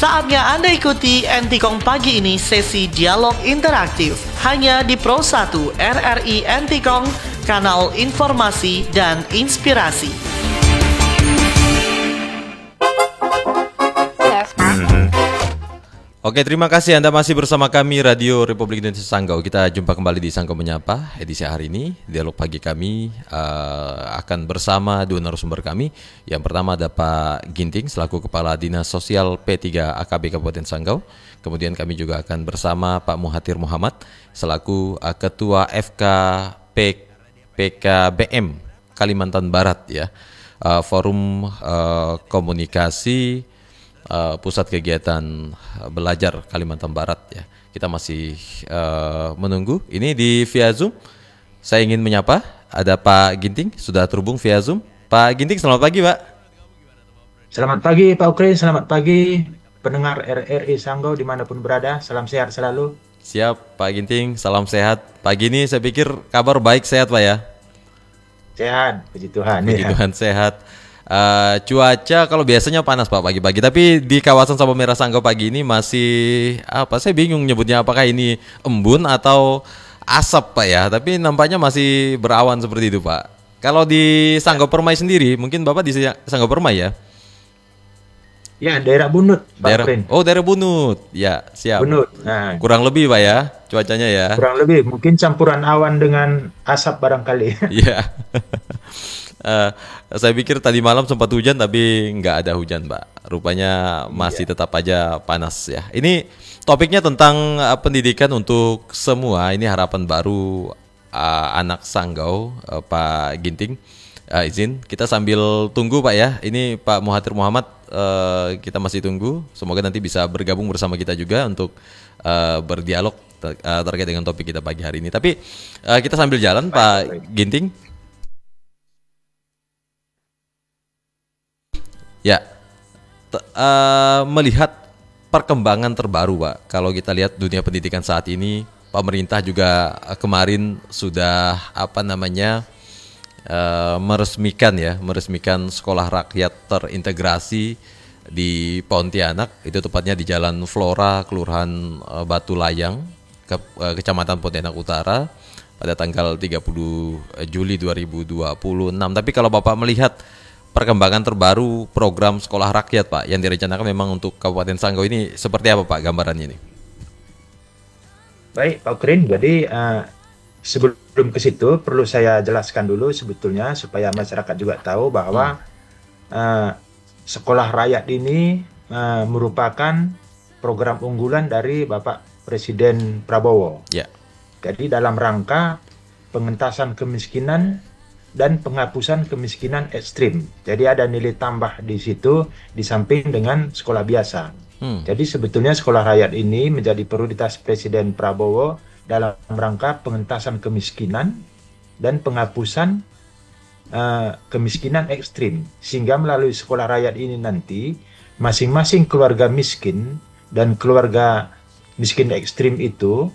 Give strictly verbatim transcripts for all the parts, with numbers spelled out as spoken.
Saatnya Anda ikuti Entikong pagi ini sesi dialog interaktif hanya di Pro satu R R I Entikong, kanal informasi dan inspirasi. Oke, terima kasih Anda masih bersama kami Radio Republik Indonesia Sanggau. Kita jumpa kembali di Sanggau Menyapa edisi hari ini. Dialog pagi kami uh, akan bersama dua narasumber kami. Yang pertama ada Pak Ginting selaku Kepala Dinas Sosial P tiga A K B Kabupaten Sanggau. Kemudian kami juga akan bersama Pak Muhatir Muhammad selaku uh, Ketua F K P K B M Kalimantan Barat ya. Uh, forum uh, komunikasi Uh, pusat kegiatan uh, belajar Kalimantan Barat ya. Kita masih uh, menunggu. Ini di via Zoom. Saya ingin menyapa ada Pak Ginting sudah terhubung via Zoom. Pak Ginting, selamat pagi, Pak. Selamat pagi, Pak Ukrin. Selamat pagi, pendengar R R I Sanggau dimanapun berada. Salam sehat selalu. Siap, Pak Ginting. Salam sehat. Pagi ini saya pikir kabar baik, sehat, Pak ya. Sehat, puji Tuhan. Puji ya. Tuhan, sehat. Uh, cuaca kalau biasanya panas Pak pagi-pagi, tapi di kawasan Sabang Merah Sanggau pagi ini masih apa? Saya bingung nyebutnya, apakah ini embun atau asap Pak ya? Tapi nampaknya masih berawan seperti itu Pak. Kalau di Sanggau Permai sendiri, mungkin Bapak di Sanggau Permai ya? Ya, daerah Bunut Pak daerah, Ukrin. Oh, daerah Bunut. Ya, siap. Bunut. Nah, kurang lebih Pak ya cuacanya ya? Kurang lebih, mungkin campuran awan dengan asap barangkali. Iya. Uh, saya pikir tadi malam sempat hujan tapi nggak ada hujan Pak. Rupanya masih iya. tetap aja panas ya. Ini topiknya tentang uh, pendidikan untuk semua. Ini harapan baru uh, anak Sanggau, uh, Pak Ginting. Uh, izin kita sambil tunggu Pak ya. Ini Pak Muhatir Muhammad uh, kita masih tunggu. Semoga nanti bisa bergabung bersama kita juga untuk uh, berdialog ter- uh, terkait dengan topik kita pagi hari ini. Tapi uh, kita sambil jalan baik, Pak baik. Ginting. Ya, t- uh, melihat perkembangan terbaru Pak, kalau kita lihat dunia pendidikan saat ini, pemerintah juga uh, kemarin sudah apa namanya uh, meresmikan ya, meresmikan sekolah rakyat terintegrasi di Pontianak, itu tepatnya di Jalan Flora, Kelurahan uh, Batu Layang, ke, uh, Kecamatan Pontianak Utara, pada tanggal tiga puluh Juli dua ribu dua puluh enam. Tapi kalau Bapak melihat perkembangan terbaru program sekolah rakyat Pak yang direncanakan memang untuk Kabupaten Sanggau ini seperti apa Pak gambarannya ini? Baik Pak Ukrin, jadi uh, sebelum ke situ perlu saya jelaskan dulu sebetulnya supaya masyarakat juga tahu bahwa hmm. uh, sekolah rakyat ini uh, merupakan program unggulan dari Bapak Presiden Prabowo. Ya. Jadi dalam rangka pengentasan kemiskinan dan penghapusan kemiskinan ekstrim. Jadi ada nilai tambah di situ di samping dengan sekolah biasa. Hmm. Jadi sebetulnya sekolah rakyat ini menjadi prioritas Presiden Prabowo dalam rangka pengentasan kemiskinan dan penghapusan uh, kemiskinan ekstrim. Sehingga melalui sekolah rakyat ini nanti masing-masing keluarga miskin dan keluarga miskin ekstrim itu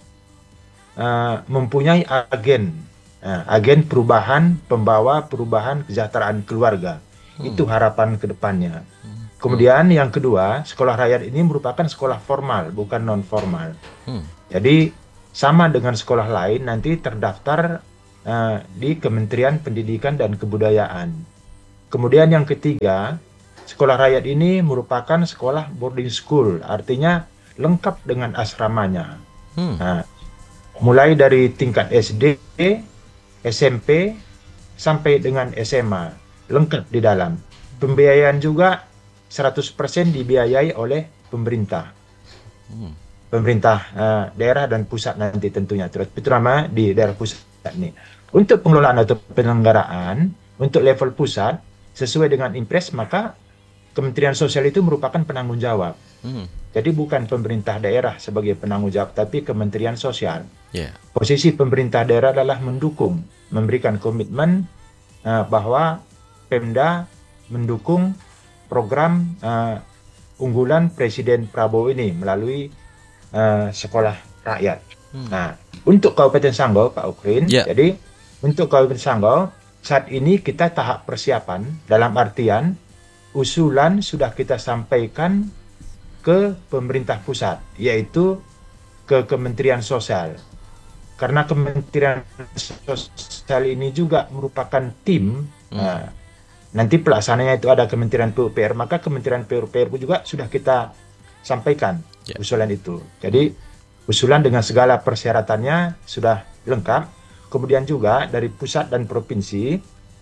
uh, mempunyai agen Nah, agen perubahan, pembawa perubahan kesejahteraan keluarga. Hmm. Itu harapan ke depannya. Hmm. Kemudian yang kedua, sekolah rakyat ini merupakan sekolah formal, bukan non-formal. Hmm. Jadi sama dengan sekolah lain nanti terdaftar uh, di Kementerian Pendidikan dan Kebudayaan. Kemudian yang ketiga, sekolah rakyat ini merupakan sekolah boarding school, artinya lengkap dengan asramanya. Hmm. Nah, mulai dari tingkat S D, S M P sampai dengan S M A lengkap di dalam. Pembiayaan juga seratus persen dibiayai oleh pemerintah. Hmm. Pemerintah uh, daerah dan pusat nanti tentunya terutama di daerah pusat ini. Untuk pengelolaan atau penyelenggaraan untuk level pusat sesuai dengan Impres maka Kementerian Sosial itu merupakan penanggung jawab. Hmm. Jadi bukan pemerintah daerah sebagai penanggung jawab, tapi Kementerian Sosial. Yeah. Posisi pemerintah daerah adalah mendukung, memberikan komitmen uh, bahwa Pemda mendukung program uh, unggulan Presiden Prabowo ini melalui uh, sekolah rakyat. Hmm. Nah, untuk Kabupaten Sanggau, Pak Ukrin, yeah. jadi untuk Kabupaten Sanggau saat ini kita tahap persiapan dalam artian usulan sudah kita sampaikan ke pemerintah pusat, yaitu ke Kementerian Sosial. Karena Kementerian Sosial ini juga merupakan tim, hmm. nah, nanti pelaksananya itu ada Kementerian P U P R, maka Kementerian P U P R juga sudah kita sampaikan yeah. usulan itu. Jadi usulan dengan segala persyaratannya sudah lengkap. Kemudian juga dari pusat dan provinsi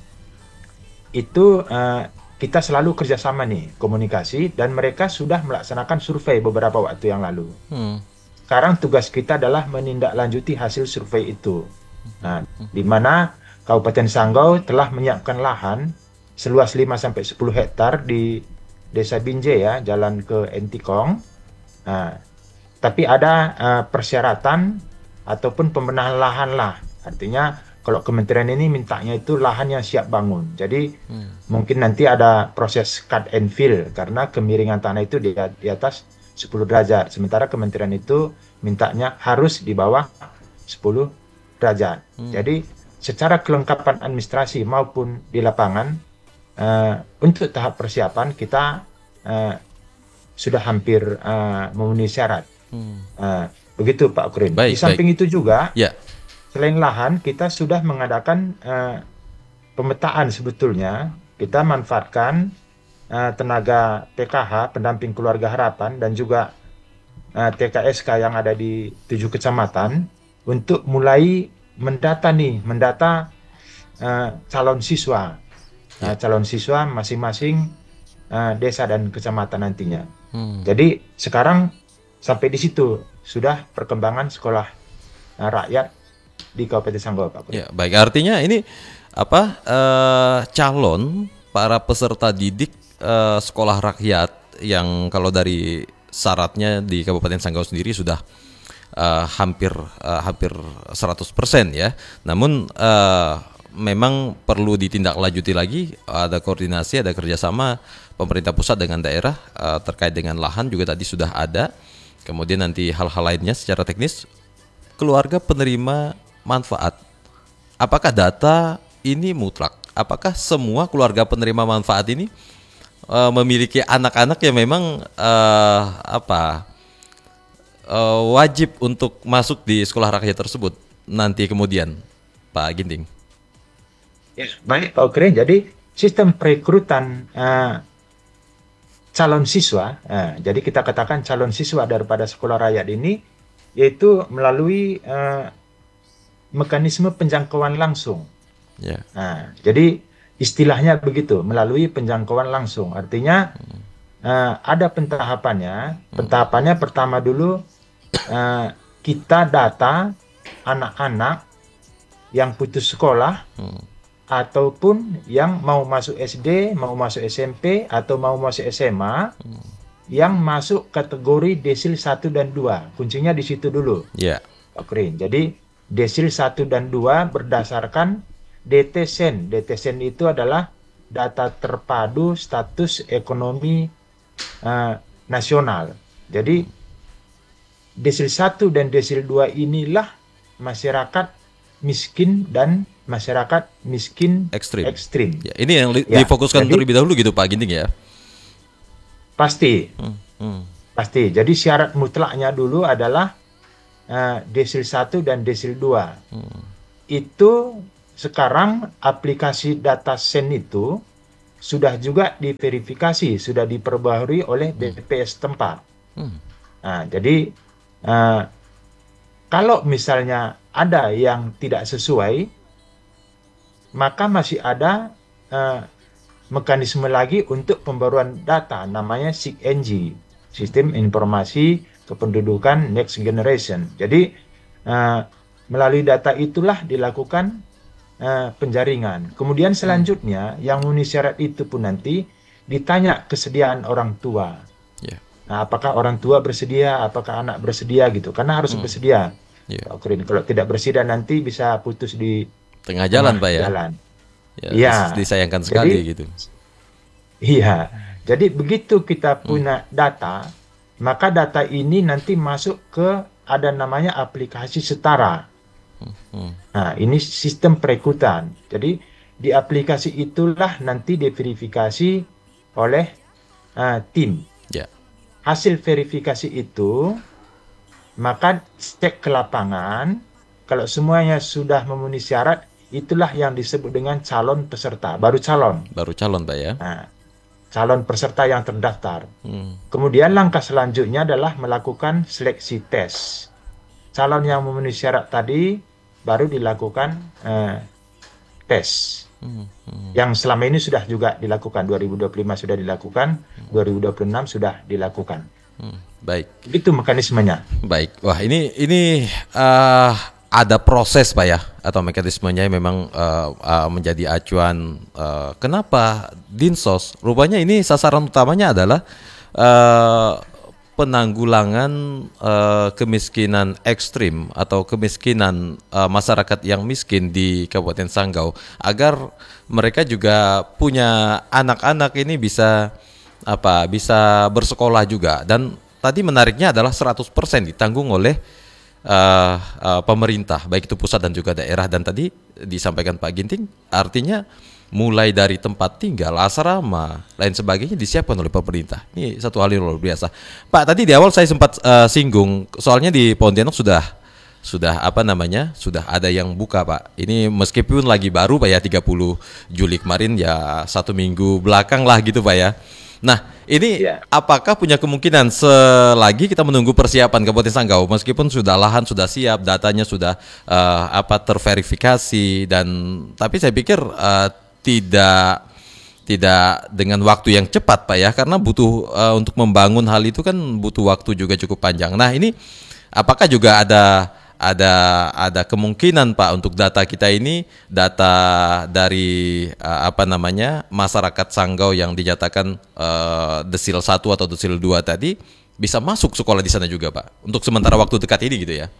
itu uh, kita selalu kerjasama nih, komunikasi, dan mereka sudah melaksanakan survei beberapa waktu yang lalu. Hmm. Sekarang tugas kita adalah menindaklanjuti hasil survei itu. Nah, di mana Kabupaten Sanggau telah menyiapkan lahan seluas lima sampai sepuluh hektar di Desa Binjai ya, jalan ke Entikong. Nah, tapi ada uh, persyaratan ataupun pembenahan lahan lah. Artinya kalau kementerian ini mintanya itu lahan yang siap bangun. Jadi hmm. mungkin nanti ada proses cut and fill karena kemiringan tanah itu di, di atas sepuluh derajat. Sementara kementerian itu mintanya harus di bawah sepuluh derajat. Hmm. Jadi secara kelengkapan administrasi maupun di lapangan uh, untuk tahap persiapan kita uh, sudah hampir uh, memenuhi syarat. Hmm. Uh, begitu Pak Ukrin. Baik, di samping baik. Itu juga ya. Selain lahan kita sudah mengadakan uh, pemetaan sebetulnya. Kita manfaatkan Uh, tenaga P K H, pendamping keluarga harapan, dan juga uh, T K S K yang ada di tujuh kecamatan untuk mulai mendata nih, mendata uh, calon siswa, uh, calon siswa masing-masing uh, desa dan kecamatan nantinya. Hmm. Jadi sekarang sampai di situ sudah perkembangan sekolah uh, rakyat di Kabupaten Sanggau, Pak. Ya, baik. Artinya ini apa uh, calon para peserta didik Uh, sekolah rakyat yang kalau dari syaratnya di Kabupaten Sanggau sendiri sudah uh, hampir uh, hampir seratus persen ya. Namun uh, memang perlu ditindaklanjuti lagi, ada koordinasi, ada kerjasama pemerintah pusat dengan daerah uh, terkait dengan lahan juga tadi sudah ada. Kemudian nanti hal-hal lainnya secara teknis, keluarga penerima manfaat. Apakah data ini mutlak? Apakah semua keluarga penerima manfaat ini Uh, memiliki anak-anak yang memang uh, apa uh, wajib untuk masuk di sekolah rakyat tersebut nanti kemudian, Pak Ginting? Ya, baik Pak Ukrin. Jadi sistem perekrutan uh, calon siswa, uh, jadi kita katakan calon siswa daripada sekolah rakyat ini yaitu melalui uh, mekanisme penjangkauan langsung. Yeah. Nah, jadi istilahnya begitu, melalui penjangkauan langsung. Artinya hmm. uh, ada pentahapannya. Hmm. Pentahapannya pertama dulu uh, kita data anak-anak yang putus sekolah hmm. ataupun yang mau masuk S D, mau masuk S M P atau mau masuk S M A hmm. yang masuk kategori desil satu dan dua. Kuncinya di situ dulu. Yeah. Oke. Jadi desil satu dan dua berdasarkan D T S E N. D T S E N itu adalah data terpadu status ekonomi uh, nasional. Jadi desil satu dan desil dua inilah masyarakat miskin dan masyarakat miskin ekstrim. ekstrim. Ya, ini yang li- ya, difokuskan terlebih dahulu gitu Pak Ginting ya? Pasti. Hmm, hmm. Pasti. Jadi syarat mutlaknya dulu adalah uh, desil satu dan desil dua. Hmm. Itu sekarang aplikasi data S E N itu sudah juga diverifikasi, sudah diperbaharui oleh B P S tempat. Hmm. Nah, jadi uh, kalau misalnya ada yang tidak sesuai, maka masih ada uh, mekanisme lagi untuk pembaruan data, namanya S I K N G, Sistem Informasi Kependudukan Next Generation. Jadi uh, melalui data itulah dilakukan Uh, penjaringan. Kemudian selanjutnya hmm. yang memenuhi syarat itu pun nanti ditanya kesediaan orang tua. Yeah. Nah, apakah orang tua bersedia, apakah anak bersedia gitu? Karena harus hmm. bersedia. Yeah. Kalau tidak bersedia nanti bisa putus di tengah jalan, Pak ya. Jalan. Ya, ya. Disayangkan sekali jadi, gitu. Iya. Jadi begitu kita punya hmm. data, maka data ini nanti masuk ke ada namanya aplikasi setara. Hmm. Nah, ini sistem perekrutan. Jadi di aplikasi itulah nanti diverifikasi oleh uh, tim. Yeah. hasil verifikasi itu, maka cek ke lapangan, kalau semuanya sudah memenuhi syarat, itulah yang disebut dengan calon peserta, baru calon. Baru calon, Pak ya. Nah, calon peserta yang terdaftar. Hmm. Kemudian langkah selanjutnya adalah melakukan seleksi tes. Calon yang memenuhi syarat tadi baru dilakukan eh, tes. Hmm. Hmm. Yang selama ini sudah juga dilakukan, dua ribu dua puluh lima sudah dilakukan, dua ribu dua puluh enam sudah dilakukan. Hmm. Baik. Itu mekanismenya. Baik. Wah, ini ini uh, ada proses, Pak ya, atau mekanismenya yang memang uh, uh, menjadi acuan. Uh, kenapa Dinsos? Rupanya ini sasaran utamanya adalah uh, penanggulangan uh, kemiskinan ekstrim atau kemiskinan uh, masyarakat yang miskin di Kabupaten Sanggau, agar mereka juga punya anak-anak ini bisa apa bisa bersekolah juga. Dan tadi menariknya adalah seratus persen ditanggung oleh uh, uh, pemerintah, baik itu pusat dan juga daerah. Dan tadi disampaikan Pak Ginting, artinya mulai dari tempat tinggal, asrama, lain sebagainya disiapkan oleh pemerintah. Ini satu hal yang luar biasa. Pak, tadi di awal saya sempat uh, singgung, soalnya di Pontianak sudah sudah apa namanya, sudah ada yang buka, Pak. Ini meskipun lagi baru, Pak ya, tiga puluh Juli kemarin, ya satu minggu belakang lah gitu, Pak ya. Nah, ini yeah. apakah punya kemungkinan selagi kita menunggu persiapan Kabupaten Sanggau, meskipun sudah lahan sudah siap, datanya sudah uh, apa terverifikasi, dan tapi saya pikir uh, tidak tidak dengan waktu yang cepat, Pak ya, karena butuh uh, untuk membangun hal itu kan butuh waktu juga cukup panjang. Nah, ini apakah juga ada ada ada kemungkinan, Pak, untuk data kita ini, data dari uh, apa namanya masyarakat Sanggau yang dinyatakan uh, desil satu atau desil dua tadi bisa masuk sekolah di sana juga, Pak, untuk sementara waktu dekat ini gitu ya?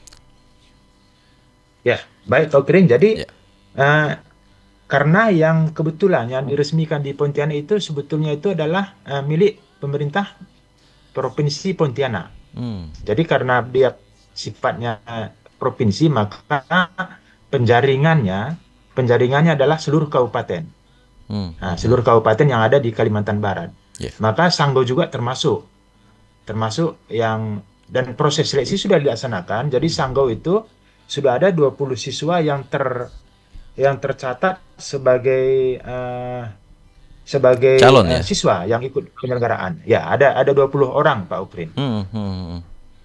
Ya, baik, Pak Kering. Jadi ya. uh, karena yang kebetulan yang diresmikan di Pontianak itu sebetulnya itu adalah uh, milik pemerintah Provinsi Pontianak. Hmm. Jadi karena dia sifatnya uh, provinsi, maka penjaringannya penjaringannya adalah seluruh kabupaten. Hmm. Nah, seluruh kabupaten yang ada di Kalimantan Barat. Yeah. Maka Sanggau juga termasuk termasuk yang, dan proses seleksi sudah dilaksanakan. Jadi Sanggau itu sudah ada dua puluh siswa yang ter yang tercatat sebagai uh, sebagai calon, uh, ya? siswa yang ikut penyelenggaraan. Ya, ada ada dua puluh orang, Pak Ukrin. Hmm, hmm.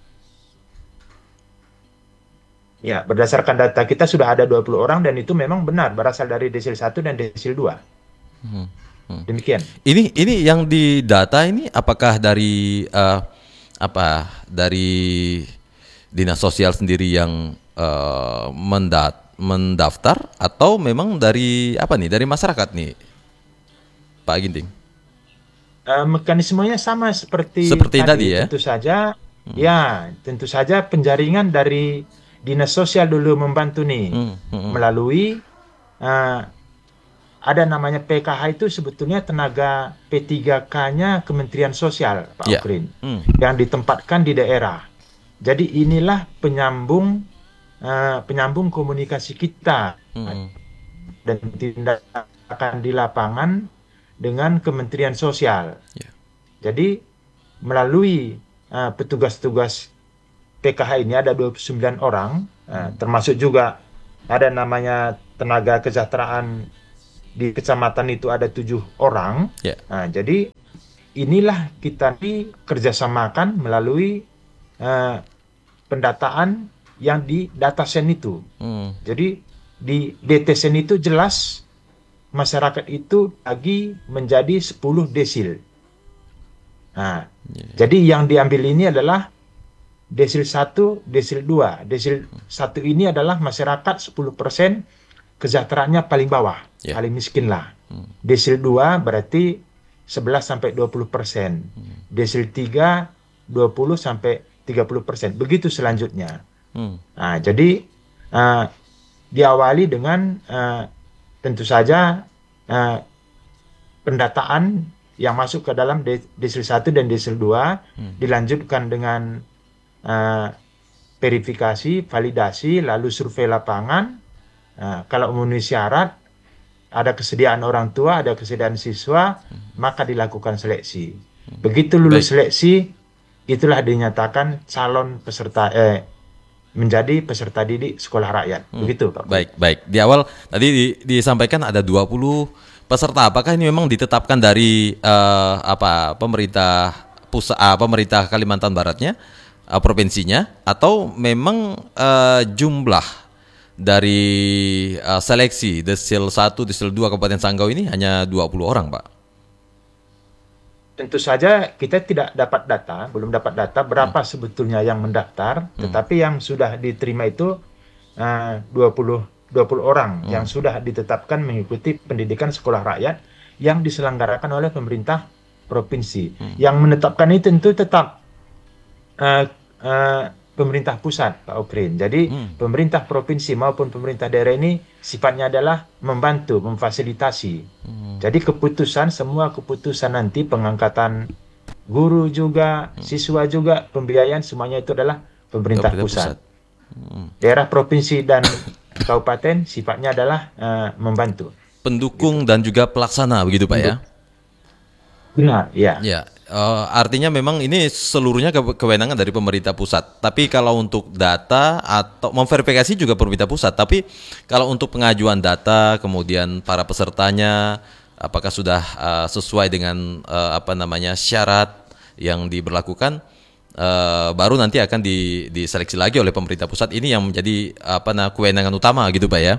Ya, berdasarkan data kita sudah ada dua puluh orang, dan itu memang benar berasal dari desil satu dan desil dua. Hmm, hmm. Demikian. Ini ini yang didata ini apakah dari uh, apa dari Dinas Sosial sendiri yang uh, mendat mendaftar, atau memang dari apa nih, dari masyarakat nih, Pak Ginting? Uh, mekanismenya sama seperti, seperti tadi, tadi ya. Tentu saja, hmm. ya, tentu saja penjaringan dari Dinas Sosial dulu membantu nih, hmm. Hmm. melalui uh, ada namanya P K H, itu sebetulnya tenaga P tiga K-nya Kementerian Sosial, Pak yeah. Ukrin, hmm. yang ditempatkan di daerah. Jadi inilah penyambung Uh, penyambung komunikasi kita hmm. dan tindakan di lapangan dengan Kementerian Sosial. Yeah. Jadi melalui uh, petugas-petugas P K H ini ada dua puluh sembilan orang, uh, hmm. termasuk juga ada namanya tenaga kesejahteraan di kecamatan itu ada tujuh orang. Yeah. Nah, jadi inilah kita ini kerjasamakan melalui uh, pendataan yang di datasen itu. Hmm. Jadi di D T sen itu jelas masyarakat itu lagi menjadi sepuluh desil. Nah, yeah. jadi yang diambil ini adalah desil satu, desil dua. Desil satu ini adalah masyarakat sepuluh persen kesejahteraannya paling bawah, yeah. paling miskin lah. Hmm. Desil dua berarti sebelas sampai dua puluh persen. Hmm. Desil tiga dua puluh sampai tiga puluh persen. Begitu selanjutnya. Hmm. Nah, jadi uh, diawali dengan uh, tentu saja uh, pendataan yang masuk ke dalam desil satu dan desil dua, hmm. dilanjutkan dengan uh, verifikasi, validasi, lalu survei lapangan. Uh, kalau memenuhi syarat, ada kesediaan orang tua, ada kesediaan siswa, hmm. maka dilakukan seleksi. Hmm. Begitu lulus Baik. seleksi, itulah dinyatakan calon peserta eh menjadi peserta didik sekolah rakyat. Hmm. Begitu, Pak. Baik, baik. Di awal tadi di, disampaikan ada dua puluh peserta. Apakah ini memang ditetapkan dari eh, apa pemerintah pusat, ah, pemerintah Kalimantan Baratnya, ah, provinsinya, atau memang eh, jumlah dari eh, seleksi Desil satu, Desil dua Kabupaten Sanggau ini hanya dua puluh orang, Pak? Tentu saja kita tidak dapat data, belum dapat data berapa Hmm. sebetulnya yang mendaftar, tetapi yang sudah diterima itu uh, dua puluh orang Hmm. yang sudah ditetapkan mengikuti pendidikan sekolah rakyat yang diselenggarakan oleh pemerintah provinsi. Hmm. Yang menetapkan itu tentu tetap uh, uh, pemerintah pusat, Pak Okrin. Jadi Hmm. pemerintah provinsi maupun pemerintah daerah ini sifatnya adalah membantu, memfasilitasi. Hmm. Jadi keputusan, semua keputusan nanti pengangkatan guru juga, siswa juga, pembiayaan semuanya itu adalah pemerintah, Pemerintah pusat. pusat. Hmm. Daerah provinsi dan kabupaten sifatnya adalah uh, membantu. Pendukung dan juga pelaksana begitu, Pak, ya? Benar, ya. Ya, eh, artinya memang ini seluruhnya ke- kewenangan dari pemerintah pusat. Tapi kalau untuk data atau memverifikasi juga pemerintah pusat. Tapi kalau untuk pengajuan data, kemudian para pesertanya, apakah sudah eh, sesuai dengan eh, apa namanya syarat yang diberlakukan, eh, baru nanti akan di, diseleksi lagi oleh pemerintah pusat. Ini yang menjadi apa nah kewenangan utama gitu, Pak, ya?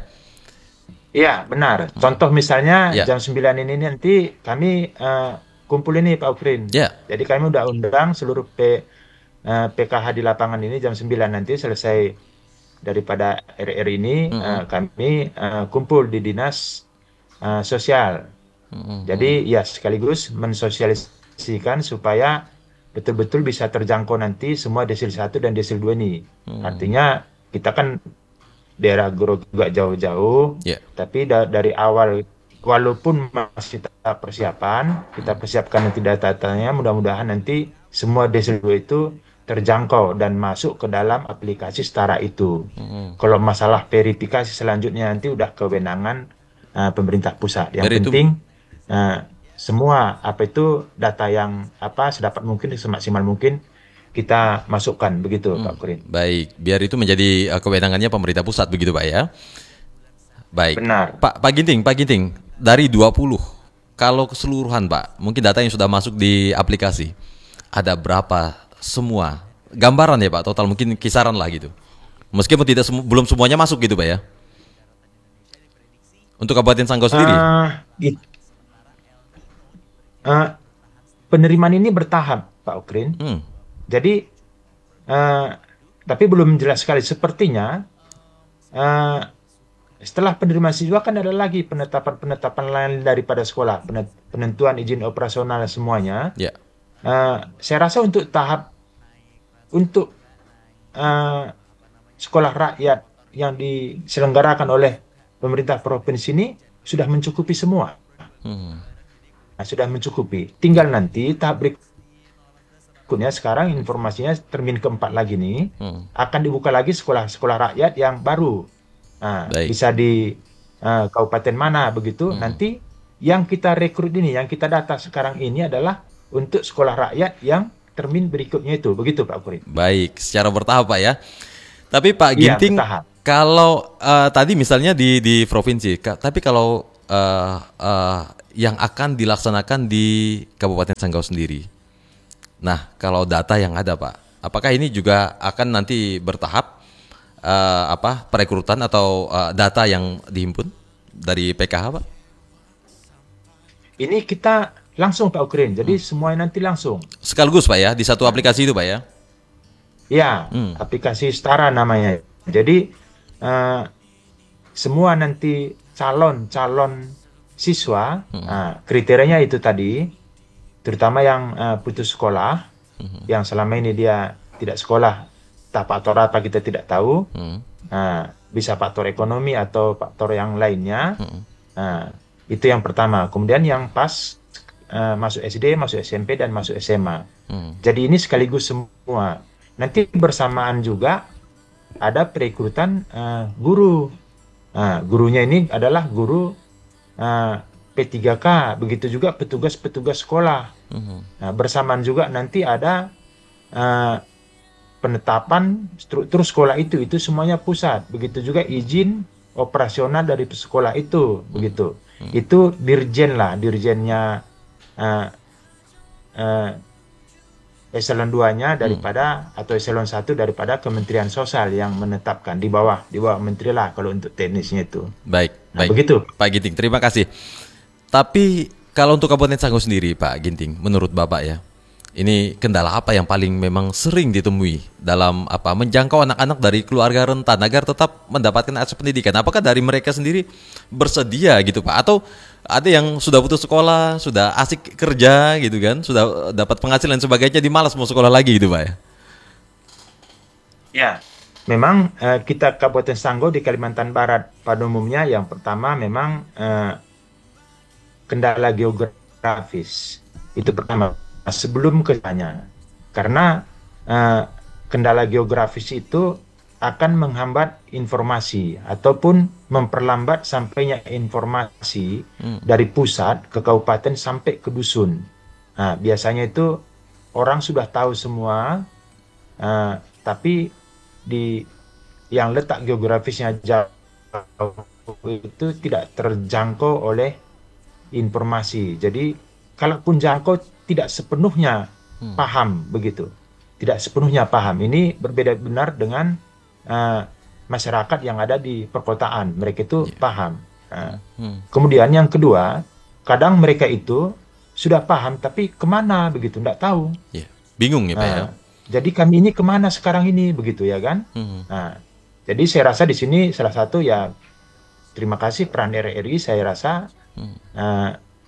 Iya, benar. Contoh misalnya Ya. jam sembilan ini nanti kami uh, kumpul ini Pak Ukrin. Ya. Jadi kami udah undang seluruh P, uh, P K H di lapangan ini jam sembilan nanti selesai daripada R R ini, Mm-mm. uh, kami uh, kumpul di dinas uh, sosial. Mm-mm. Jadi ya sekaligus mensosialisasikan supaya betul-betul bisa terjangkau nanti semua desil satu dan desil dua ini. Hmm. Artinya kita kan daerah Goro juga jauh-jauh, Ya. tapi da- dari awal walaupun masih tahap persiapan, kita persiapkan nanti data-datanya, mudah-mudahan nanti semua desil dua itu terjangkau dan masuk ke dalam aplikasi setara itu. Mm-mm. Kalau masalah verifikasi selanjutnya nanti udah kewenangan uh, pemerintah pusat. Yang Dari itu- penting uh, semua apa itu data yang apa sedapat mungkin semaksimal mungkin kita masukkan begitu, Pak Kurin. Baik, biar itu menjadi uh, kewenangannya pemerintah pusat begitu, Pak, ya. Baik. Benar. Pak Pak Ginting, Pak Ginting, dari dua puluh kalau keseluruhan, Pak, mungkin data yang sudah masuk di aplikasi ada berapa semua? Gambaran ya, Pak, total mungkin kisaran lah gitu. Meskipun tidak semu- belum semuanya masuk gitu, Pak, ya. Untuk Kabupaten Sanggau sendiri. Uh, it- uh, penerimaan ini bertahap, Pak Ukrin. Hmm. Jadi, uh, tapi belum jelas sekali. Sepertinya uh, setelah penerimaan siswa kan ada lagi penetapan-penetapan lain daripada sekolah, penet- penentuan izin operasional semuanya. Ya. Uh, saya rasa untuk tahap untuk uh, sekolah rakyat yang diselenggarakan oleh pemerintah provinsi ini sudah mencukupi semua. Hmm. Nah, sudah mencukupi. Tinggal nanti tahap berikutnya sekarang informasinya termin keempat lagi nih Hmm. akan dibuka lagi sekolah-sekolah rakyat yang baru. Nah, Baik. bisa di uh, kabupaten mana begitu. Hmm. Nanti yang kita rekrut ini, yang kita data sekarang ini adalah untuk sekolah rakyat yang termin berikutnya itu. Begitu Pak Kurin. Baik, secara bertahap, Pak, ya. Tapi Pak Iya, Ginting, bertahap. kalau eh, tadi misalnya di di provinsi, Ka- tapi kalau eh, eh, yang akan dilaksanakan di Kabupaten Sanggau sendiri, nah kalau data yang ada, Pak, apakah ini juga akan nanti bertahap eh, apa perekrutan atau eh, data yang dihimpun dari P K H, Pak? Ini kita langsung Pak Ukrin. Jadi semuanya nanti langsung. Sekaligus, Pak, ya, di satu aplikasi itu, Pak, ya? Ya, Hmm. aplikasi setara namanya. Jadi eh, semua nanti calon-calon siswa, nah, kriterianya itu tadi, terutama yang eh, putus sekolah, yang selama ini dia tidak sekolah, entah faktor apa kita tidak tahu, Hmm. nah, bisa faktor ekonomi atau faktor yang lainnya. Hmm. Nah, itu yang pertama. Kemudian yang pas eh, masuk S D, masuk S M P, dan masuk S M A. Hmm. Jadi ini sekaligus semua. Nanti bersamaan juga ada perekrutan eh, guru. Nah, gurunya ini adalah guru eh, P tiga K. Begitu juga petugas-petugas sekolah. Hmm. Nah, bersamaan juga nanti ada uh, penetapan struktur sekolah itu itu semuanya pusat. Begitu juga izin operasional dari sekolah itu, begitu. Hmm. Itu dirjen lah, dirjennya uh, uh, eselon dua-nya daripada hmm. atau eselon satu daripada Kementerian Sosial yang menetapkan di bawah di bawah menteri lah kalau untuk teknisnya itu. Baik, nah, baik. Begitu. Pak Ginting, terima kasih. Tapi kalau untuk Kabupaten Sanggau sendiri, Pak Ginting, menurut Bapak ya, ini kendala apa yang paling memang sering ditemui dalam apa menjangkau anak-anak dari keluarga rentan agar tetap mendapatkan akses pendidikan? Apakah dari mereka sendiri bersedia gitu Pak? Atau ada yang sudah putus sekolah, sudah asik kerja gitu kan, sudah dapat penghasilan dan sebagainya, jadi malas mau sekolah lagi gitu Pak ya? Ya, memang uh, kita Kabupaten Sanggau di Kalimantan Barat pada umumnya yang pertama memang uh, kendala geografis itu pertama. Sebelum ke sana, karena uh, kendala geografis itu akan menghambat informasi ataupun memperlambat sampainya informasi hmm. dari pusat ke kabupaten sampai ke dusun. Nah, biasanya itu orang sudah tahu semua, uh, tapi di yang letak geografisnya jauh itu tidak terjangkau oleh informasi. Jadi kalaupun jangkau tidak sepenuhnya hmm. paham begitu, tidak sepenuhnya paham. Ini berbeda benar dengan uh, masyarakat yang ada di perkotaan, mereka itu yeah. paham. Nah, hmm. Kemudian yang kedua, kadang mereka itu sudah paham tapi kemana begitu, tidak tahu. Yeah. Bingung ya Pak nah, ya. Jadi kami ini kemana sekarang ini begitu ya kan? Hmm. Nah, jadi saya rasa di sini salah satu ya terima kasih peran R R I, saya rasa hmm. uh,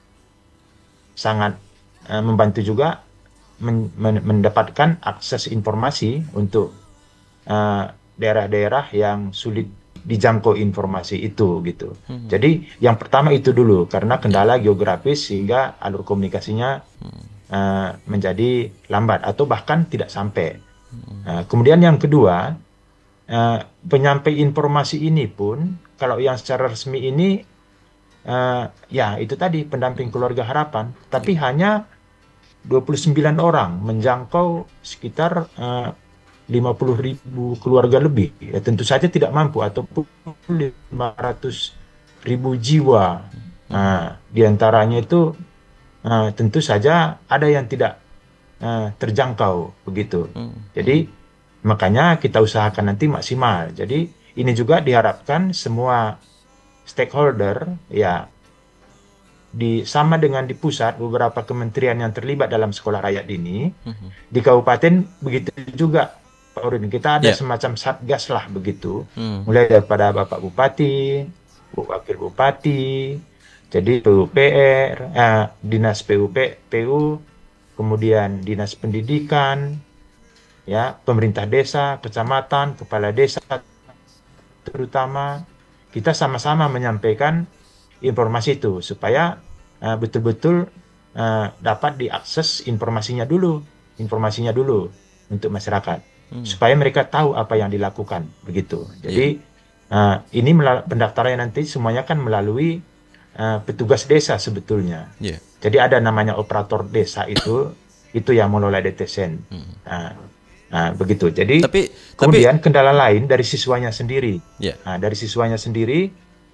sangat uh, membantu juga men men mendapatkan akses informasi untuk daerah-daerah uh, yang sulit dijangkau informasi itu gitu. Hmm. Jadi yang pertama itu dulu karena kendala geografis sehingga alur komunikasinya hmm. uh, menjadi lambat atau bahkan tidak sampai. Hmm. Uh, kemudian yang kedua, uh, penyampai informasi ini pun kalau yang secara resmi ini Uh, ya itu tadi pendamping keluarga harapan, tapi ya. hanya dua puluh sembilan orang menjangkau sekitar uh, lima puluh ribu keluarga lebih. Ya, tentu saja tidak mampu ataupun lima ratus ribu jiwa. Nah, diantaranya itu uh, tentu saja ada yang tidak uh, terjangkau begitu. Hmm. Jadi makanya kita usahakan nanti maksimal. Jadi ini juga diharapkan semua stakeholder ya di sama dengan di pusat beberapa kementerian yang terlibat dalam sekolah rakyat dini uh-huh. di kabupaten begitu juga Pak Urudin, kita ada yeah. semacam satgas lah begitu uh-huh. mulai daripada Bapak Bupati, Bu Wakil Bupati, jadi P U P R, eh, Dinas P U P, P U, kemudian Dinas Pendidikan, ya pemerintah desa, kecamatan, kepala desa terutama. Kita sama-sama menyampaikan informasi itu supaya uh, betul-betul uh, dapat diakses informasinya dulu, informasinya dulu untuk masyarakat, hmm. supaya mereka tahu apa yang dilakukan begitu. Jadi yeah. uh, ini pendaftarannya nanti semuanya kan melalui uh, petugas desa sebetulnya. Yeah. Jadi ada namanya operator desa itu, itu yang mengelola D T S E N. Hmm. Uh, Nah, begitu. Jadi tapi, kemudian tapi, kendala lain dari siswanya sendiri. Yeah. Nah, dari siswanya sendiri,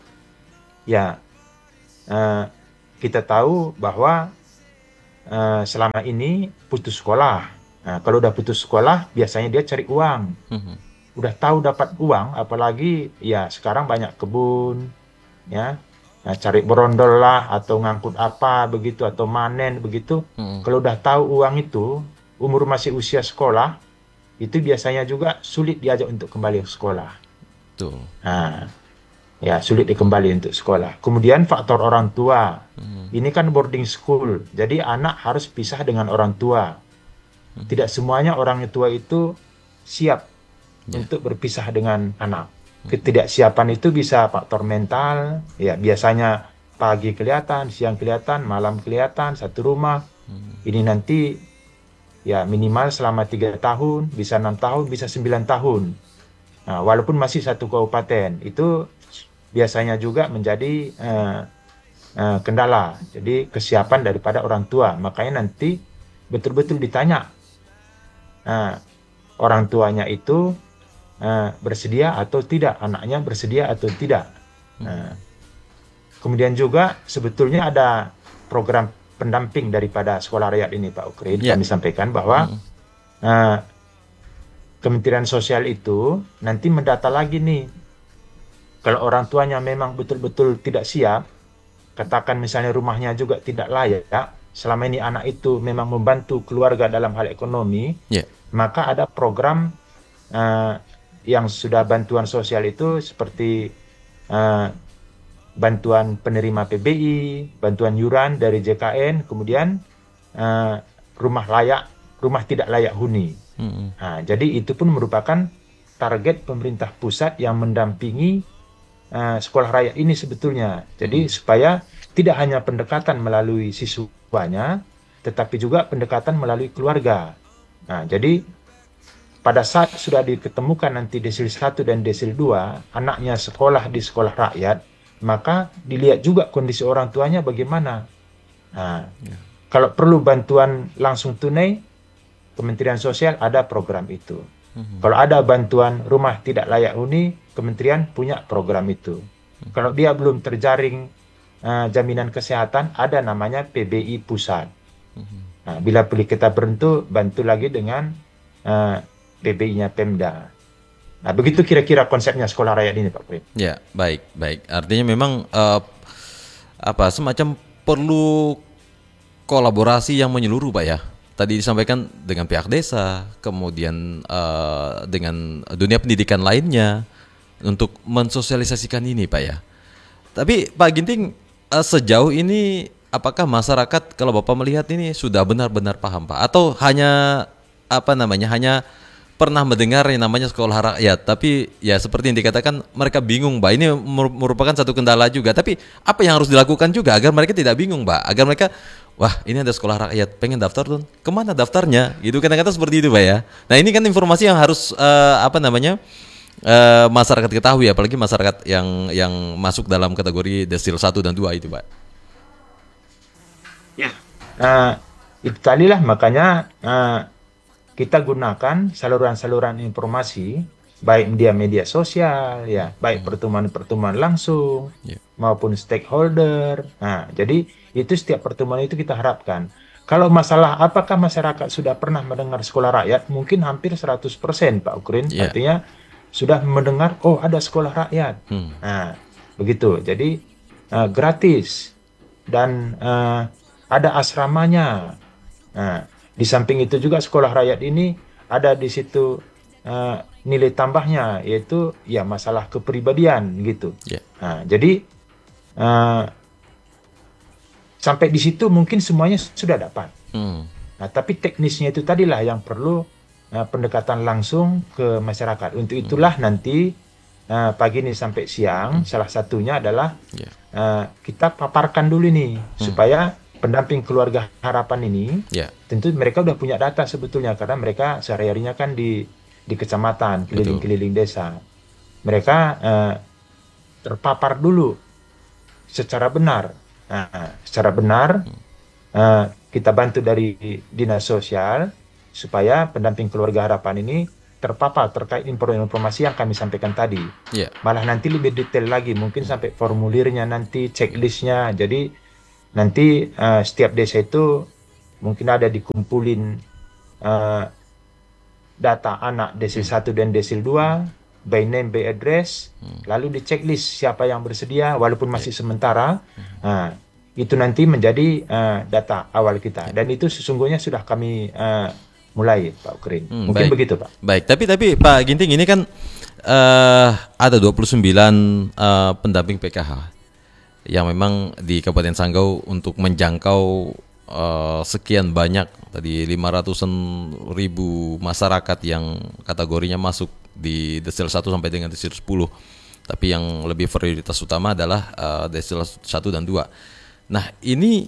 ya uh, kita tahu bahwa uh, selama ini putus sekolah. Nah, kalau udah putus sekolah, biasanya dia cari uang. Mm-hmm. Udah tahu dapat uang, apalagi ya sekarang banyak kebun, ya, nah, cari berondol lah atau ngangkut apa begitu atau manen begitu. Mm-hmm. Kalau udah tahu uang itu, umur masih usia sekolah. Itu biasanya juga sulit diajak untuk kembali ke sekolah. Tuh. Nah, ya sulit dikembali untuk sekolah. Kemudian faktor orang tua. Hmm. Ini kan boarding school, jadi anak harus pisah dengan orang tua. Hmm. Tidak semuanya orang tua itu siap yeah. untuk berpisah dengan anak. Ketidaksiapan itu bisa faktor mental, ya biasanya pagi kelihatan, siang kelihatan, malam kelihatan, satu rumah. Hmm. Ini nanti ya minimal selama tiga tahun, bisa enam tahun, bisa sembilan tahun. Nah, walaupun masih satu kabupaten, itu biasanya juga menjadi uh, uh, kendala. Jadi kesiapan daripada orang tua. Makanya nanti betul-betul ditanya uh, orang tuanya itu uh, bersedia atau tidak, anaknya bersedia atau tidak. Uh, kemudian juga sebetulnya ada program pendamping daripada sekolah rakyat ini, Pak Ukrin. Yeah. Kami sampaikan bahwa hmm. uh, Kementerian Sosial itu nanti mendata lagi nih, kalau orang tuanya memang betul-betul tidak siap, katakan misalnya rumahnya juga tidak layak, selama ini anak itu memang membantu keluarga dalam hal ekonomi, yeah. maka ada program uh, yang sudah bantuan sosial itu seperti uh, bantuan penerima P B I, bantuan yuran dari J K N, kemudian uh, rumah layak, rumah tidak layak huni. Mm-hmm. Nah, jadi itu pun merupakan target pemerintah pusat yang mendampingi uh, sekolah rakyat ini sebetulnya. Jadi mm-hmm. supaya tidak hanya pendekatan melalui siswanya, tetapi juga pendekatan melalui keluarga. Nah, jadi pada saat sudah diketemukan nanti desil satu dan desil dua, anaknya sekolah di sekolah rakyat, maka dilihat juga kondisi orang tuanya bagaimana. Nah, ya. Kalau perlu bantuan langsung tunai, Kementerian Sosial ada program itu. Uh-huh. Kalau ada bantuan rumah tidak layak huni, Kementerian punya program itu. Uh-huh. Kalau dia belum terjaring uh, jaminan kesehatan, ada namanya P B I pusat. Uh-huh. Nah, bila perlu kita berhentu, bantu lagi dengan uh, P B I-nya Pemda. Nah, begitu kira-kira konsepnya sekolah rakyat ini, Pak Prim. Ya, baik, baik. Artinya memang uh, apa semacam perlu kolaborasi yang menyeluruh, Pak ya. Tadi disampaikan dengan pihak desa, kemudian uh, dengan dunia pendidikan lainnya untuk mensosialisasikan ini, Pak ya. Tapi Pak Ginting, uh, sejauh ini apakah masyarakat kalau Bapak melihat ini sudah benar-benar paham, Pak? Atau hanya apa namanya hanya pernah mendengar yang namanya sekolah rakyat, tapi ya seperti yang dikatakan mereka bingung, Mbak. Ini merupakan satu kendala juga. Tapi apa yang harus dilakukan juga agar mereka tidak bingung, Mbak? Agar mereka, wah ini ada sekolah rakyat, pengen daftar tuh, kemana daftarnya? Gitu kadang-kadang seperti itu, Pak ya. Nah ini kan informasi yang harus uh, apa namanya uh, masyarakat ketahui, apalagi masyarakat yang yang masuk dalam kategori desil satu dan dua itu, Pak. Ya, uh, itu tadilah makanya. Uh, Kita gunakan saluran-saluran informasi, baik media media sosial, ya, baik pertemuan-pertemuan langsung, yeah. maupun stakeholder. Nah, jadi itu setiap pertemuan itu kita harapkan. Kalau masalah apakah masyarakat sudah pernah mendengar sekolah rakyat, mungkin hampir seratus persen, Pak Ukrin. Yeah. Artinya sudah mendengar, oh ada sekolah rakyat. Hmm. Nah, begitu. Jadi uh, gratis dan uh, ada asramanya. Nah, di samping itu juga sekolah rakyat ini ada di situ uh, nilai tambahnya, yaitu ya masalah kepribadian gitu. Yeah. Nah, jadi uh, sampai di situ mungkin semuanya sudah dapat. Mm. Nah, tapi teknisnya itu tadilah yang perlu uh, pendekatan langsung ke masyarakat. Untuk itulah mm. nanti uh, pagi ini sampai siang, mm. salah satunya adalah yeah. uh, kita paparkan dulu nih mm. supaya pendamping keluarga harapan ini, yeah. tentu mereka udah punya data sebetulnya karena mereka sehari-harinya kan di di kecamatan, keliling-keliling desa. Mereka uh, terpapar dulu secara benar. Nah, secara benar uh, kita bantu dari dinas sosial supaya pendamping keluarga harapan ini terpapar terkait informasi yang kami sampaikan tadi. Yeah. Malah nanti lebih detail lagi, mungkin sampai formulirnya nanti, checklistnya. Jadi nanti uh, setiap desa itu mungkin ada dikumpulin uh, data anak desil satu dan desil dua, by name, by address, hmm. lalu di checklist siapa yang bersedia walaupun masih sementara. Hmm. Uh, itu nanti menjadi uh, data awal kita dan itu sesungguhnya sudah kami uh, mulai, Pak Ukrin. Hmm, mungkin baik. Begitu, Pak. Baik, tapi tapi Pak Ginting ini kan uh, ada dua puluh sembilan uh, pendamping P K H yang memang di Kabupaten Sanggau untuk menjangkau uh, sekian banyak tadi lima ratusan ribu masyarakat yang kategorinya masuk di desil satu sampai dengan desil sepuluh. Tapi yang lebih prioritas utama adalah uh, desil satu dan dua. Nah, ini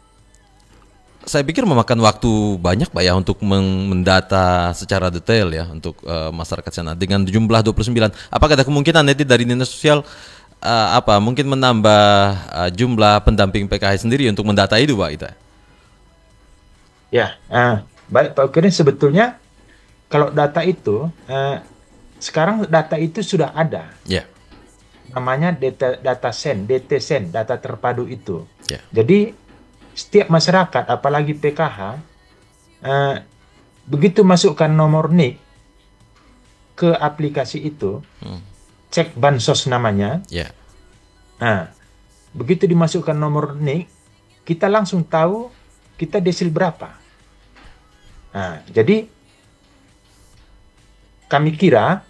saya pikir memakan waktu banyak, Pak ya, untuk mendata secara detail ya untuk uh, masyarakat sana dengan jumlah dua puluh sembilan. Apakah ada kemungkinan nanti dari dinas sosial Uh, apa mungkin menambah uh, jumlah pendamping P K H sendiri untuk mendata itu, Pak? Itu. Ya, uh, baik Pak Ukrin, sebetulnya kalau data itu uh, sekarang data itu sudah ada. Ya. Namanya data data sen, D T sen, data terpadu itu. Ya. Jadi setiap masyarakat, apalagi P K H, uh, begitu masukkan nomor N I K ke aplikasi itu, Hmm. cek bansos namanya. Ya. Nah, begitu dimasukkan nomor N I K, kita langsung tahu kita desil berapa. Nah, jadi kami kira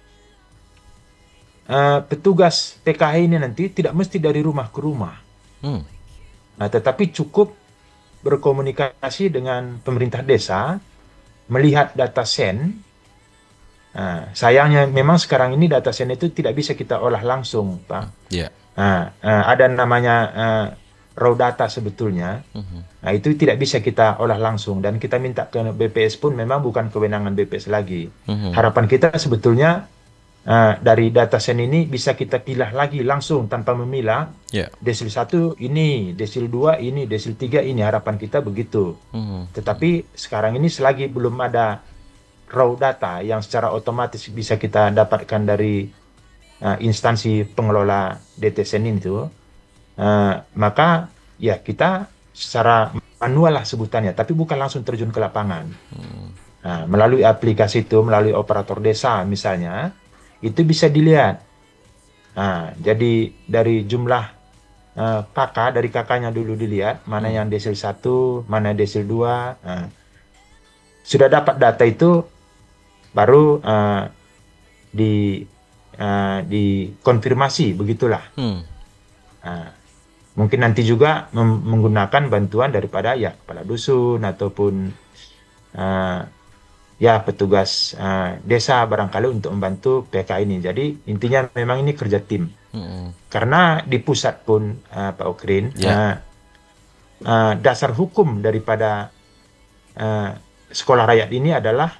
uh, petugas P K H ini nanti tidak mesti dari rumah ke rumah. Hmm. Nah, tetapi cukup berkomunikasi dengan pemerintah desa, melihat data sen. Nah, sayangnya memang sekarang ini data sen itu tidak bisa kita olah langsung, Pak. Ya. Nah, uh, ada namanya uh, raw data sebetulnya. Mhm. Nah, itu tidak bisa kita olah langsung, dan kita minta ke B P S pun memang bukan kewenangan B P S lagi. Mhm. Harapan kita sebetulnya uh, dari data sen ini bisa kita pilah lagi langsung tanpa memilah. Ya. Desil satu ini, desil dua ini, desil tiga ini, harapan kita begitu. Mhm. Tetapi sekarang ini selagi belum ada raw data yang secara otomatis bisa kita dapatkan dari uh, instansi pengelola D T sen itu, uh, maka ya kita secara manual lah sebutannya, tapi bukan langsung terjun ke lapangan. Hmm. Nah, melalui aplikasi itu, melalui operator desa misalnya, itu bisa dilihat. Nah, jadi dari jumlah uh, kakak, dari kakaknya dulu dilihat, mana Hmm. yang desil satu, mana desil dua. Nah, sudah dapat data itu, baru uh, di uh, dikonfirmasi, begitulah. Hmm. Nah, mungkin nanti juga mem- menggunakan bantuan daripada ya kepala dusun ataupun uh, ya petugas uh, desa barangkali untuk membantu P K ini. Jadi intinya memang ini kerja tim. Hmm. Karena di pusat pun uh, Pak Okrin, Ya. uh, uh, dasar hukum daripada uh, sekolah rakyat ini adalah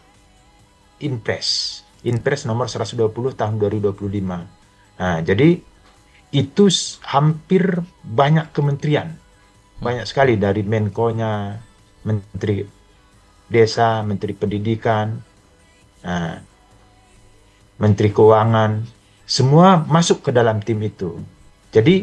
Inpres. Inpres nomor seratus dua puluh tahun dua ribu dua puluh lima. Nah, jadi itu s- hampir banyak kementerian. Banyak sekali, dari Menko-nya, Menteri Desa, Menteri Pendidikan, nah, Menteri Keuangan, semua masuk ke dalam tim itu. Jadi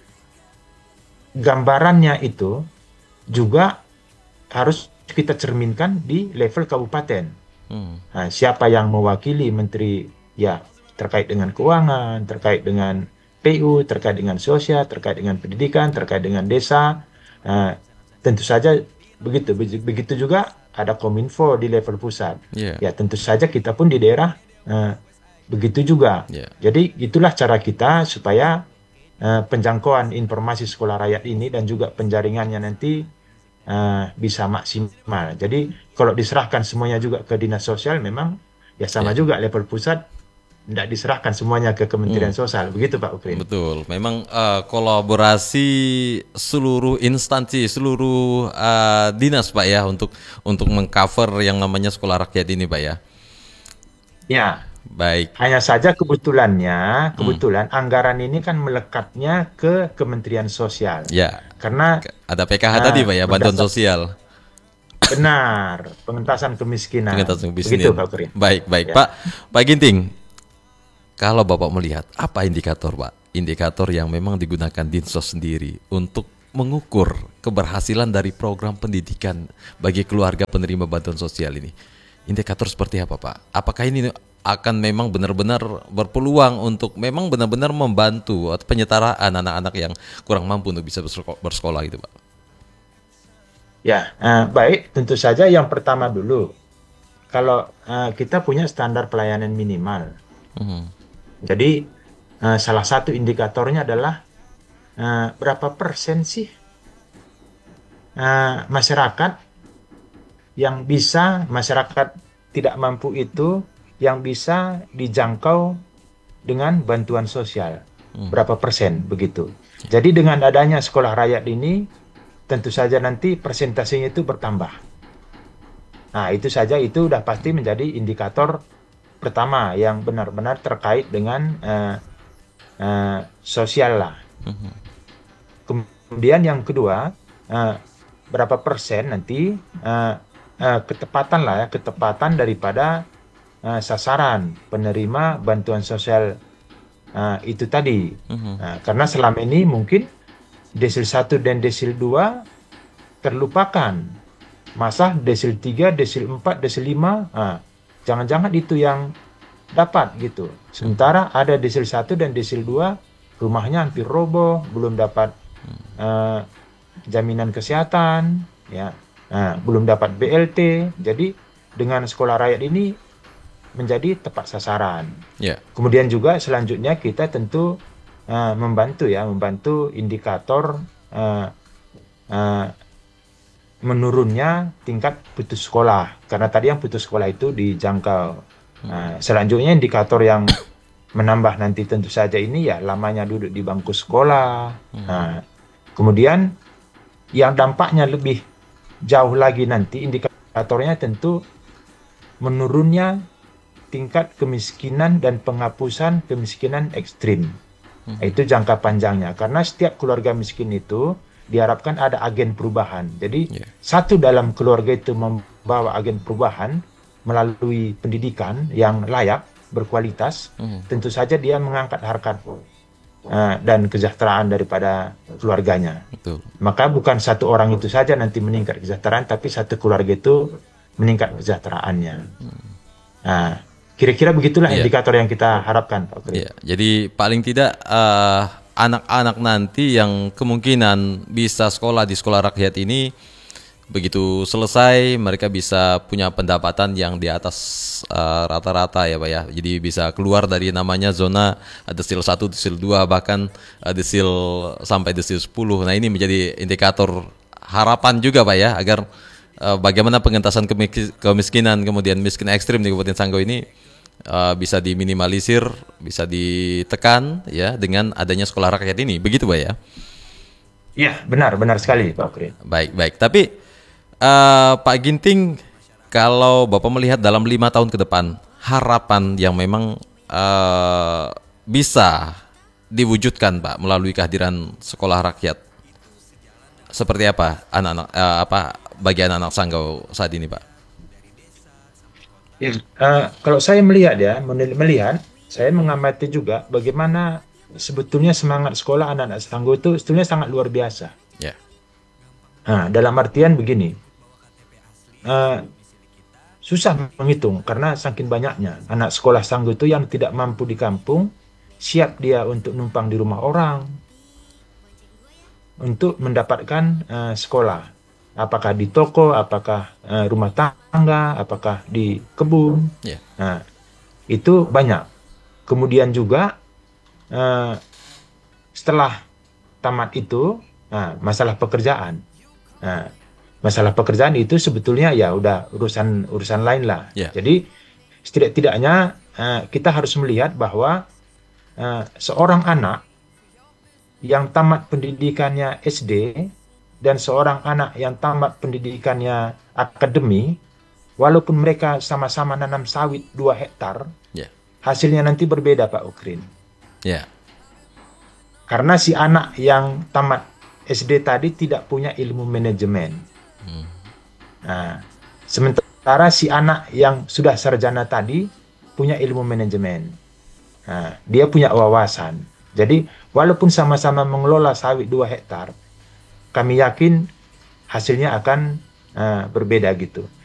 gambarannya itu juga harus kita cerminkan di level kabupaten. Hmm. Nah, siapa yang mewakili menteri ya terkait dengan keuangan, terkait dengan P U, terkait dengan sosial, terkait dengan pendidikan, terkait dengan desa. Nah, tentu saja begitu. Begi- Begitu juga ada Kominfo di level pusat. Ya. Ya, tentu saja kita pun di daerah eh, begitu juga. Ya. Jadi itulah cara kita supaya eh, penjangkauan informasi sekolah rakyat ini dan juga penjaringannya nanti eh, bisa maksimal. Jadi kalau diserahkan semuanya juga ke dinas sosial, memang ya sama Ya. juga level pusat tidak diserahkan semuanya ke Kementerian Hmm. Sosial. Begitu Pak Ukrin. Betul, memang eh, kolaborasi seluruh instansi, seluruh eh, dinas Pak ya untuk untuk mengcover yang namanya sekolah rakyat ini Pak ya. Ya, Baik, hanya saja kebetulannya, kebetulan anggaran ini kan melekatnya ke Kementerian Sosial. ya Karena ada P K H Ah, tadi Pak ya, bantuan berdasar- sosial. benar, pengentasan kemiskinan. Pengentasan Begitu bisnis. Pak Ukrin. Baik, baik Ya. Pak, Pak Ginting. Kalau Bapak melihat apa indikator Pak? Indikator yang memang digunakan Dinsos sendiri untuk mengukur keberhasilan dari program pendidikan bagi keluarga penerima bantuan sosial ini. Indikator seperti apa Pak? Apakah ini akan memang benar-benar berpeluang untuk memang benar-benar membantu atau penyetaraan anak-anak yang kurang mampu untuk bisa bersekolah, bersekolah gitu Pak? Ya, eh, baik. Tentu saja yang pertama dulu, kalau eh, kita punya standar pelayanan minimal. Mhm. Jadi eh, salah satu indikatornya adalah eh, berapa persen sih eh, masyarakat yang bisa, masyarakat tidak mampu itu yang bisa dijangkau dengan bantuan sosial. Berapa persen begitu. Jadi dengan adanya sekolah rakyat ini, tentu saja nanti persentasenya itu bertambah. Nah, itu saja, itu udah pasti menjadi indikator pertama yang benar-benar terkait dengan eh, eh, sosial lah. Kemudian yang kedua, eh, berapa persen nanti eh, eh, ketepatan lah ya, ketepatan daripada uh, sasaran penerima bantuan sosial uh, itu tadi. Mhm. Nah, karena selama ini mungkin desil satu dan desil dua terlupakan. Masa desil tiga, desil empat, desil lima, nah, jangan-jangan itu yang dapat gitu. Sementara ada desil satu dan desil dua rumahnya hampir roboh, belum dapat uh, jaminan kesehatan, ya, nah, belum dapat B L T. Jadi dengan sekolah rakyat ini menjadi tepat sasaran. Ya. Kemudian juga selanjutnya kita tentu uh, membantu ya, membantu indikator uh, uh, menurunnya tingkat putus sekolah. Karena tadi yang putus sekolah itu dijangkau. Nah, selanjutnya indikator yang menambah nanti tentu saja ini ya lamanya duduk di bangku sekolah. Nah, kemudian yang dampaknya lebih jauh lagi nanti indikatornya tentu menurunnya tingkat kemiskinan dan penghapusan kemiskinan ekstrim. Nah, itu jangka panjangnya karena setiap keluarga miskin itu diharapkan ada agen perubahan. Jadi Yeah. satu dalam keluarga itu membawa agen perubahan melalui pendidikan yang layak, berkualitas, Mhm. tentu saja dia mengangkat harkat uh, dan kesejahteraan daripada keluarganya. Betul. Maka bukan satu orang itu saja nanti meningkat kesejahteraan, tapi satu keluarga itu meningkat kesejahteraannya. Nah, kira-kira begitulah Iya. indikator yang kita harapkan, Pak Kri. Iya, jadi paling tidak eh, anak-anak nanti yang kemungkinan bisa sekolah di sekolah rakyat ini begitu selesai mereka bisa punya pendapatan yang di atas eh, rata-rata ya Pak ya. Jadi bisa keluar dari namanya zona eh, desil satu, desil dua bahkan eh, desil sampai desil sepuluh. Nah, ini menjadi indikator harapan juga Pak ya agar eh, bagaimana pengentasan kemik- kemiskinan kemudian miskin ekstrim di Kabupaten Sanggau ini Uh, bisa diminimalisir, bisa ditekan ya dengan adanya sekolah rakyat ini. Begitu Pak ya? Iya, benar, benar sekali Pak Kri. Baik, baik. Tapi uh, Pak Ginting, kalau Bapak melihat dalam lima tahun ke depan, harapan yang memang uh, bisa diwujudkan Pak melalui kehadiran sekolah rakyat, seperti apa anak-anak uh, apa bagi anak-anak Sanggau saat ini Pak? Ya, uh, kalau saya melihat ya, menil- melihat, saya mengamati juga bagaimana sebetulnya semangat sekolah anak-anak Sanggau itu sebetulnya sangat luar biasa. Ya. Nah, dalam artian begini, uh, susah menghitung karena saking banyaknya anak sekolah Sanggau itu yang tidak mampu di kampung, siap dia untuk numpang di rumah orang untuk mendapatkan uh, sekolah. Apakah di toko, apakah uh, rumah tangga, apakah di kebun. Ya. Nah, itu banyak. Kemudian juga uh, setelah tamat itu, nah, masalah pekerjaan. Nah, masalah pekerjaan itu sebetulnya ya udah urusan urusan lain lah. Ya. Jadi setidak-tidaknya uh, kita harus melihat bahwa uh, seorang anak yang tamat pendidikannya S D dan seorang anak yang tamat pendidikannya akademi, walaupun mereka sama-sama nanam sawit dua hektar, Ya. hasilnya nanti berbeda Pak Ukrin. Ya. Karena si anak yang tamat S D tadi tidak punya ilmu manajemen. Hmm. Nah, sementara si anak yang sudah sarjana tadi punya ilmu manajemen. Nah, dia punya wawasan. Jadi, walaupun sama-sama mengelola sawit dua hektar, kami yakin hasilnya akan uh, berbeda gitu.